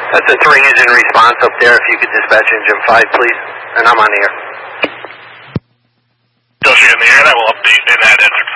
That's a 3-engine response up there. If you could dispatch engine 5, please. And I'm on the air. Delta in the air, and I will update and add engine